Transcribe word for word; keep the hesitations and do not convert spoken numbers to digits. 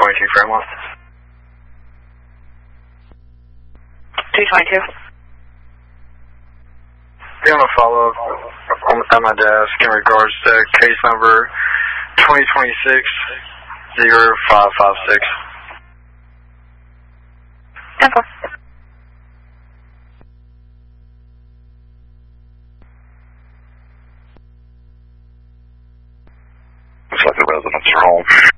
twenty-two Fairmont. two twenty-two. Be on a follow-up at my desk in regards to case number twenty twenty-six zero five five six. Okay. Looks like the residents are home.